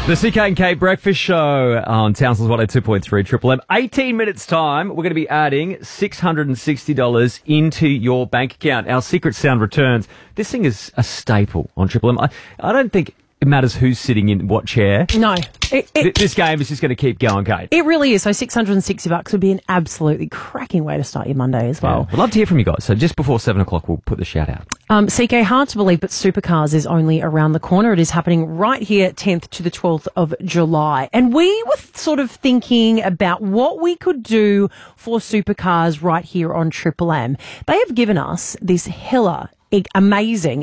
The CK and K Breakfast Show on Townsville's 102.3 Triple M. 18 minutes time, we're going to be adding $660 into your bank account. Our secret sound returns. This thing is a staple on Triple M. I don't think it matters who's sitting in what chair. No. This game is just going to keep going, Kate. It really is. So $660 would be an absolutely cracking way to start your Monday as well. Yeah. We'd love to hear from you guys. So just before 7 o'clock, we'll put the shout out. CK, hard to believe, but Supercars is only around the corner. It is happening right here, 10th to the 12th of July. And we were sort of thinking about what we could do for Supercars right here on Triple M. They have given us this amazing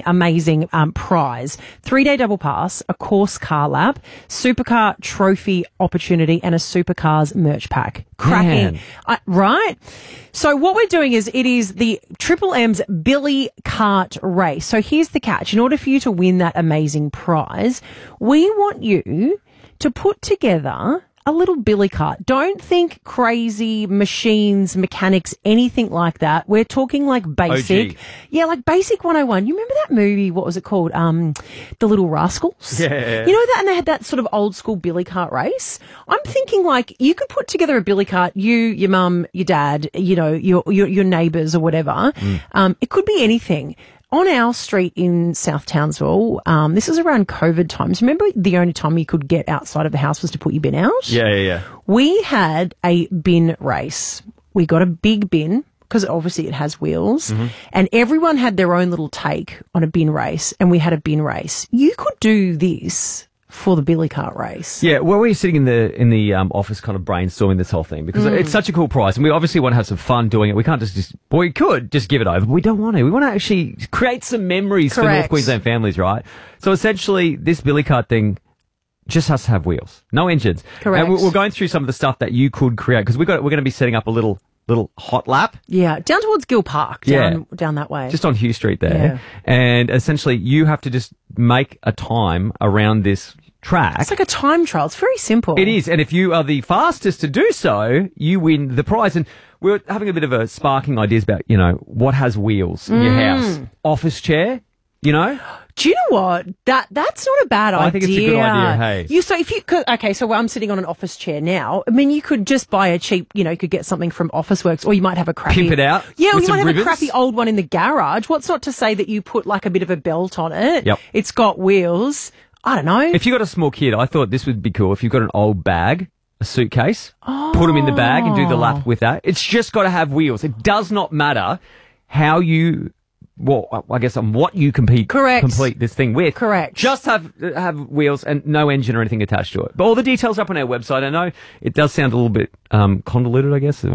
prize. 3-day double pass, a course car lap, supercar trophy opportunity, and a Supercars merch pack. Cracking. Right? So what we're doing is it is the Triple M's Billy Kart race. So here's the catch. In order for you to win that amazing prize, we want you to put together a little billy cart. Don't think crazy machines, mechanics, anything like that. We're talking like basic. OG. Yeah, like basic 101. You remember that movie? What was it called? The Little Rascals? Yeah. You know that? And they had that sort of old school billy cart race. I'm thinking like you could put together a billy cart, you, your mum, your dad, you know, your neighbours or whatever. It could be anything. On our street in South Townsville, this is around COVID times. Remember the only time you could get outside of the house was to put your bin out? Yeah. We had a bin race. We got a big bin because obviously it has wheels, and everyone had their own little take on a bin race, and we had a bin race. You could do this for the billy cart race. Yeah, well, we're sitting in the office kind of brainstorming this whole thing because it's such a cool prize and we obviously want to have some fun doing it. We can't we could just give it over, but we don't want to. We want to actually create some memories for North Queensland families, right? So essentially, this billy cart thing just has to have wheels, no engines. Correct. And we're going through some of the stuff that you could create because we're going to be setting up a little hot lap. Yeah, down towards Gill Park, down that way. Just on Hugh Street there. Yeah. And essentially, you have to just make a time around this track. It's like a time trial. It's very simple. It is. And if you are the fastest to do so, you win the prize. And we're having a bit of a sparking ideas about, you know, what has wheels in your house. Office chair, you know? Do you know what? That's not a bad idea. I think it's a good idea, hey. So I'm sitting on an office chair now. I mean, you could just buy a cheap, you could get something from Officeworks, or you might have a crappy... Pimp it out. Yeah, or you might have ribbons. a crappy old one in the garage. What's not to say that you put like a bit of a belt on it? Yep. It's got wheels. I don't know. If you got a small kid, I thought this would be cool. If you've got an old bag, a suitcase, put them in the bag and do the lap with that. It's just got to have wheels. It does not matter how you... Well, I guess on what you complete this thing with. Correct. Just have wheels and no engine or anything attached to it. But all the details are up on our website. I know it does sound a little bit convoluted, I guess.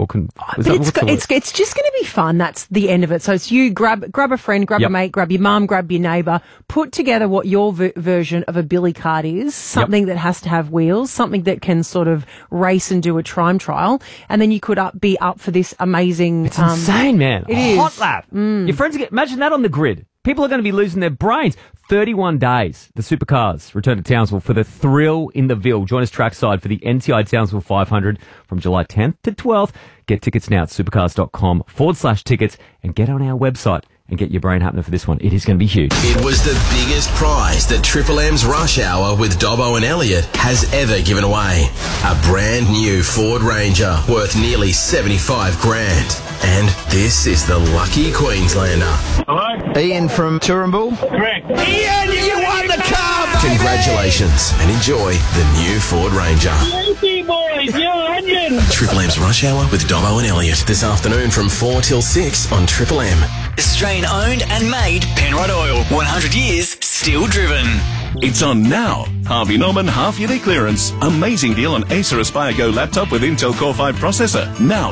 It's just going to be fun. That's the end of it. So it's you grab a friend, grab a mate, grab your mum, grab your neighbour, put together what your version of a billy cart is, something that has to have wheels, something that can sort of race and do a time trial, and then you could be up for this amazing... It's insane, man. It is. Hot lap. Your friends imagine that on the grid. People are going to be losing their brains. 31 days. The Supercars return to Townsville for the thrill in the Ville. Join us trackside for the NTI Townsville 500 from July 10th to 12th. Get tickets now at supercars.com/tickets and get on our website and get your brain happening for this one. It is going to be huge. It was the biggest prize that Triple M's Rush Hour with Dobbo and Elliot has ever given away. A brand new Ford Ranger worth nearly 75 grand. And this is the lucky Queenslander. Hello? Ian from Turrumbul. Correct. Ian, you won the car, baby! Congratulations and enjoy the new Ford Ranger. Thank you, boys. You're a legend. Triple M's Rush Hour with Dobbo and Elliot this afternoon from 4 till 6 on Triple M. Australian owned and made Penrod Oil. 100 years, still driven. It's on now. Harvey Norman half-yearly clearance. Amazing deal on Acer Aspire Go laptop with Intel Core 5 processor. Now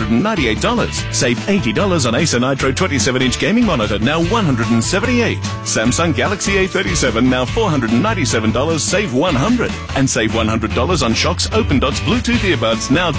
$798. Save $80 on Acer Nitro 27-inch gaming monitor. Now $178. Samsung Galaxy A37. Now $497. Save $100. And save $100 on Shox Open Dots Bluetooth earbuds. Now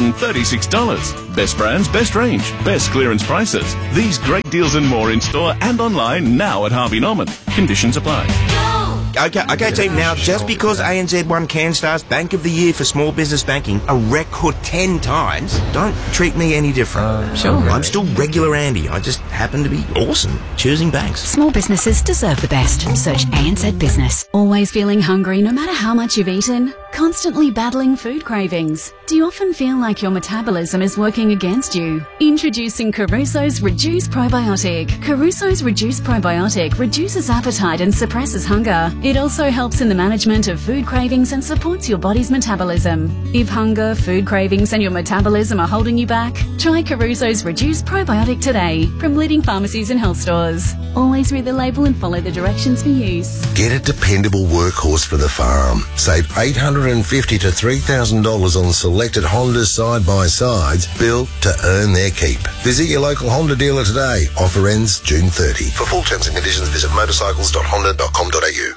$236. Best brands, best range, best clearance prices. These great deals and more in store and online now at Harvey Norman. Conditions apply. Go! Okay, team. Now, just because ANZ won CanStar's Bank of the Year for Small Business Banking a record 10 times, don't treat me any different. Sure. I'm still regular Andy. I just happen to be awesome choosing banks. Small businesses deserve the best. Search ANZ Business. Always feeling hungry no matter how much you've eaten? Constantly battling food cravings? Do you often feel like your metabolism is working against you? Introducing Caruso's Reduce Probiotic. Caruso's Reduce Probiotic reduces appetite and suppresses hunger. It also helps in the management of food cravings and supports your body's metabolism. If hunger, food cravings and your metabolism are holding you back, try Caruso's Reduce Probiotic today from leading pharmacies and health stores. Always read the label and follow the directions for use. Get a dependable workhorse for the farm. Save $850 to $3,000 on selected Honda side-by-sides built to earn their keep. Visit your local Honda dealer today. Offer ends June 30. For full terms and conditions, visit motorcycles.honda.com.au.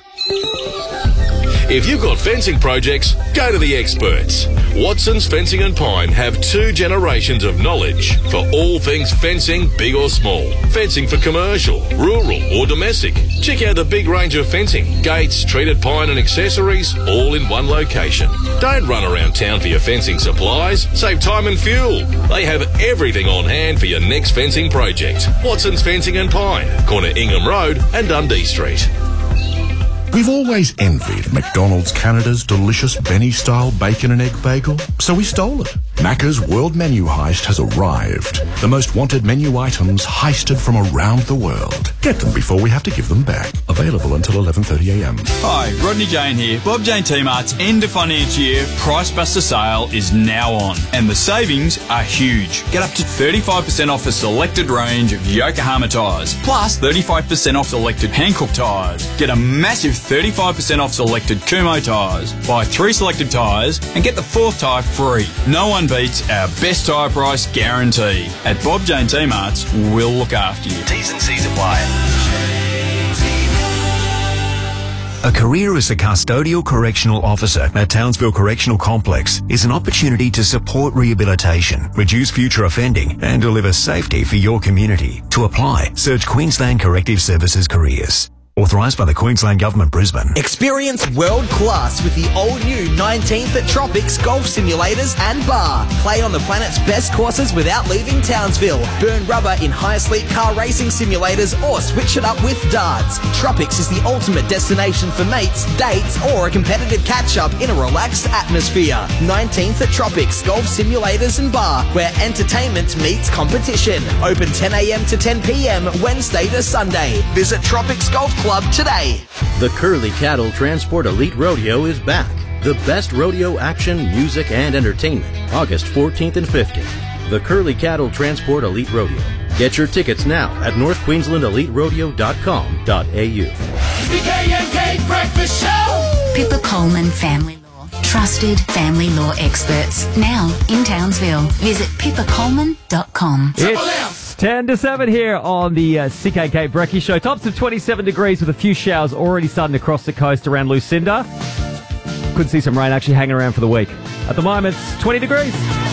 If you've got fencing projects, go to the experts. Watson's Fencing and Pine have 2 generations of knowledge for all things fencing, big or small. Fencing for commercial, rural or domestic. Check out the big range of fencing, gates, treated pine and accessories, all in one location. Don't run around town for your fencing supplies. Save time and fuel. They have everything on hand for your next fencing project. Watson's Fencing and Pine, corner Ingham Road and Dundee Street. We've always envied McDonald's Canada's delicious Benny-style bacon and egg bagel, so we stole it. Macca's World Menu Heist has arrived. The most wanted menu items heisted from around the world. Get them before we have to give them back. Available until 11:30am. Hi, Rodney Jane here. Bob Jane T-Mart's end of financial year Price Buster sale is now on, and the savings are huge. Get up to 35% off a selected range of Yokohama tyres, plus 35% off selected Hankook tyres. Get a massive 35% off selected Kumho tyres. Buy 3 selected tyres and get the 4th tyre free. No one beats our best tyre price guarantee. At Bob Jane T-Mart's, we'll look after you. T's and C's apply. A career as a custodial correctional officer at Townsville Correctional Complex is an opportunity to support rehabilitation, reduce future offending, and deliver safety for your community. To apply, search Queensland Corrective Services Careers. Authorised by the Queensland Government, Brisbane. Experience world class with the all-new 19th at Tropics Golf Simulators and Bar. Play on the planet's best courses without leaving Townsville. Burn rubber in high-sleep car racing simulators or switch it up with darts. Tropics is the ultimate destination for mates, dates or a competitive catch-up in a relaxed atmosphere. 19th at Tropics Golf Simulators and Bar, where entertainment meets competition. Open 10am to 10pm Wednesday to Sunday. Visit Tropics Golf Club today. The Curly Cattle Transport Elite Rodeo is back. The best rodeo action, music, and entertainment. August 14th and 15th. The Curly Cattle Transport Elite Rodeo. Get your tickets now at northqueenslandeliterodeo.com.au. CKNK Breakfast Show! Pippa Coleman Family Law. Trusted family law experts. Now in Townsville. Visit pippacoleman.com. It's 10 to 7 here on the CKK Brekkie Show. Tops of 27 degrees with a few showers already starting to cross the coast around Lucinda. Could see some rain actually hanging around for the week. At the moment, it's 20 degrees.